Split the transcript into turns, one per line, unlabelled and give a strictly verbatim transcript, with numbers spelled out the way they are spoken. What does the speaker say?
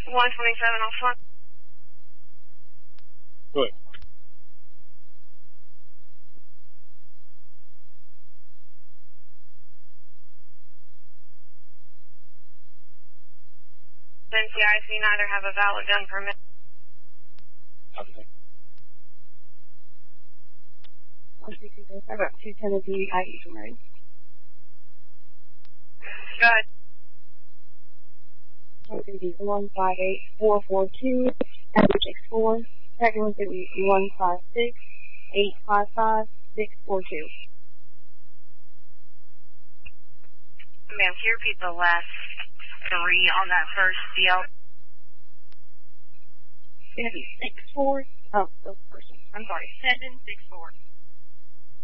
one twenty-seven on front.
Good.
N C I C neither have a valid gun permit.
Okay.
I got two Tennessee Aggies right.
Go ahead.
It's going to be one five eight four four two, average six four. Second one's going to be one five six eight five five six four two.
Ma'am, can you repeat the last three on that first deal?
It's going to be six four. Oh, the first one. I'm sorry, seven six four.